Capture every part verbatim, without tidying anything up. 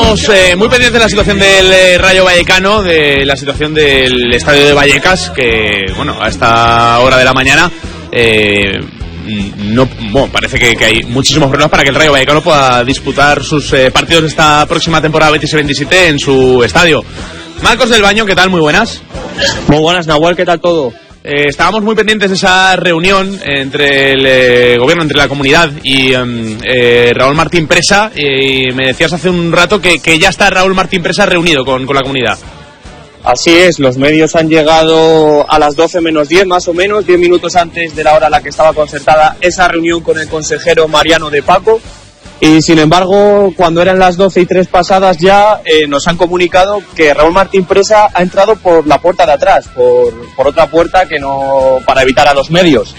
Estamos eh, muy pendientes de la situación del eh, Rayo Vallecano, de la situación del estadio de Vallecas, que, bueno, a esta hora de la mañana eh, no, bueno, parece que, que hay muchísimos problemas para que el Rayo Vallecano pueda disputar sus eh, partidos de esta próxima temporada veintiséis veintisiete en su estadio. Marcos del Baño, ¿qué tal? Muy buenas. Muy buenas, Nahuel, ¿qué tal todo? Eh, estábamos muy pendientes de esa reunión entre el eh, gobierno, entre la comunidad y eh, Raúl Martín Presa, y me decías hace un rato que, que ya está Raúl Martín Presa reunido con, con la comunidad. Así es, los medios han llegado a las doce menos diez más o menos, diez minutos antes de la hora a la que estaba concertada esa reunión con el consejero Mariano de Paco. Y sin embargo, cuando eran las doce y tres pasadas ya eh, nos han comunicado que Raúl Martín Presa ha entrado por la puerta de atrás, por, por otra puerta que no, para evitar a los medios.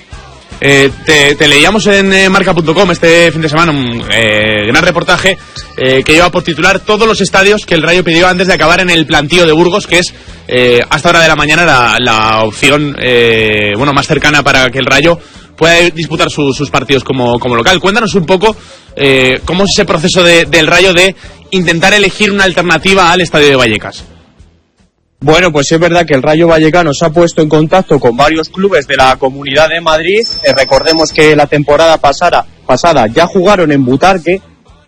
Eh, te, te leíamos en eh, marca punto com este fin de semana un eh, gran reportaje eh, que lleva por titular todos los estadios que el Rayo pidió antes de acabar en el plantío de Burgos, que es eh, hasta hora de la mañana la, la opción eh, bueno más cercana para que el Rayo pueda disputar su, sus partidos como, como local. Cuéntanos un poco eh, cómo es ese proceso de, del Rayo de intentar elegir una alternativa al estadio de Vallecas. Bueno, pues es verdad que el Rayo Vallecano se ha puesto en contacto con varios clubes de la Comunidad de Madrid. Eh, recordemos que la temporada pasada, pasada ya jugaron en Butarque.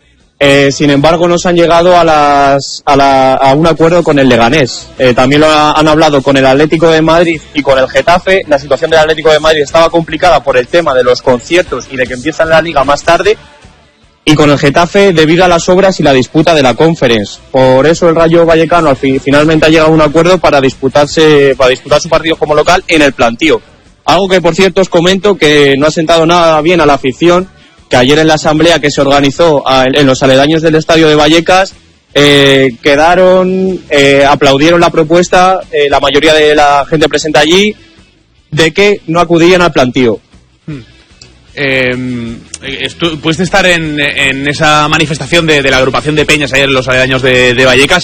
Eh, sin embargo, no se han llegado a, las, a, la, a un acuerdo con el Leganés. Eh, también lo ha, han hablado con el Atlético de Madrid y con el Getafe. La situación del Atlético de Madrid estaba complicada por el tema de los conciertos y de que empiezan la liga más tarde. Y con el Getafe debido a las obras y la disputa de la Conference. Por eso el Rayo Vallecano al fin, finalmente ha llegado a un acuerdo para disputarse, para disputar su partido como local en el plantío. Algo que, por cierto, os comento que no ha sentado nada bien a la afición, que ayer en la asamblea que se organizó a, en los aledaños del estadio de Vallecas, eh, quedaron, eh, aplaudieron la propuesta, eh, la mayoría de la gente presente allí, de que no acudían al plantío. Hmm. Eh, estu- ¿Pudiste estar en, en esa manifestación de, de la agrupación de peñas ayer en los aledaños de, de Vallecas?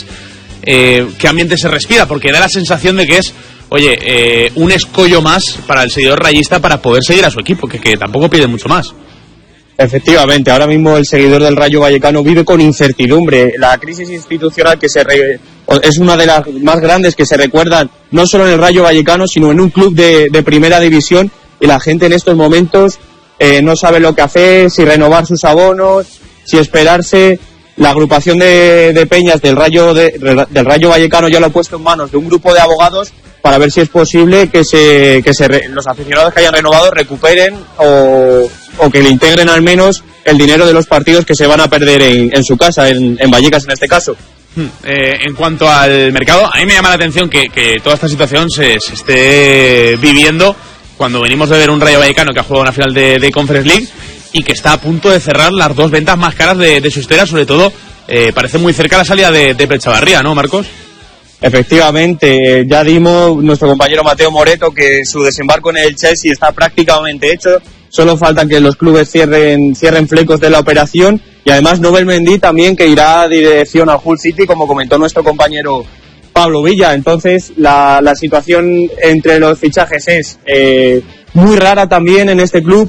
Eh, ¿Qué ambiente se respira? Porque da la sensación de que es, oye, eh, un escollo más para el seguidor rayista para poder seguir a su equipo, que, que tampoco pide mucho más. Efectivamente, ahora mismo el seguidor del Rayo Vallecano vive con incertidumbre. La crisis institucional que se re... es una de las más grandes que se recuerdan no solo en el Rayo Vallecano, sino en un club de, de primera división, y la gente en estos momentos eh, no sabe lo que hacer, si renovar sus abonos, si esperarse. La agrupación de, de peñas del Rayo de, del Rayo Vallecano ya lo ha puesto en manos de un grupo de abogados para ver si es posible que se que se re, los aficionados que hayan renovado recuperen o, o que le integren al menos el dinero de los partidos que se van a perder en, en su casa, en, en Vallecas en este caso. Eh, en cuanto al mercado, a mí me llama la atención que, que toda esta situación se, se esté viviendo cuando venimos de ver un Rayo Vallecano que ha jugado una final de, de Conference League y que está a punto de cerrar las dos ventas más caras de, de su historia, sobre todo eh, parece muy cerca la salida de, de Pechavarría, ¿no, Marcos? Efectivamente, ya dimos nuestro compañero Mateo Moreto que su desembarco en el Chelsea está prácticamente hecho, solo falta que los clubes cierren, cierren flecos de la operación, y además Nobel Mendy también, que irá a dirección al Hull City, como comentó nuestro compañero Pablo Villa. Entonces la, la situación entre los fichajes es eh, muy rara también en este club.